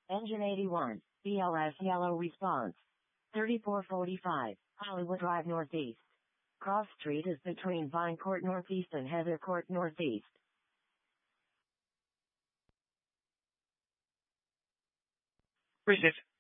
Engine 81, BLS yellow response. 3445, Hollywood Drive Northeast. Cross Street is between Vine Court Northeast and Heather Court Northeast. Received.